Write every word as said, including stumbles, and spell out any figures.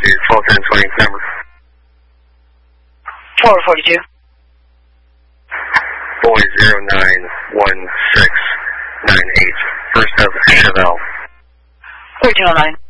to twelve ten twenty number. four forty-two. Boy zero nine one six nine eight. First of Chevelle. thirteen oh nine.